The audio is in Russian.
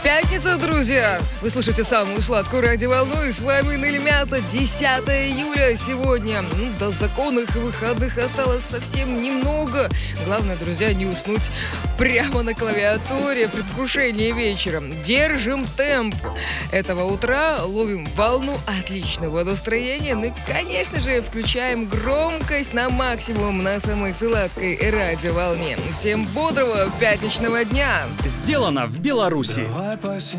Пятница, друзья! Вы слушаете самую сладкую радиоволну, и с вами Нельмята. 10 июля сегодня. До законных выходных осталось совсем немного. Главное, друзья, не уснуть прямо на клавиатуре в предвкушении вечера. Держим темп этого утра, ловим волну отличного настроения. Ну и, конечно же, включаем громкость на максимум на самой сладкой радиоволне. Всем бодрого пятничного дня! Сделано в Беларуси.